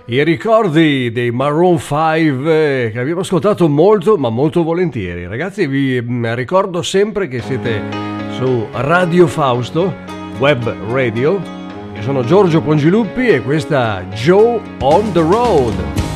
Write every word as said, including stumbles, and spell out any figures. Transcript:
I ricordi dei Maroon cinque eh, che abbiamo ascoltato molto ma molto volentieri. Ragazzi, vi mm, ricordo sempre che siete su Radio Fausto, web radio. Io sono Giorgio Pongiluppi e questa Joe on the Road.